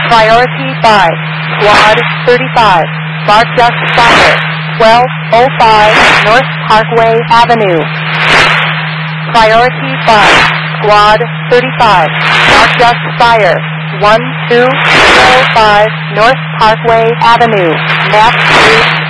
Priority by Squad 35, Mark-Just Fire, 1205 North Parkway Avenue. Priority by Squad 35, Mark-Just Fire, 1205 North Parkway Avenue, Map 3.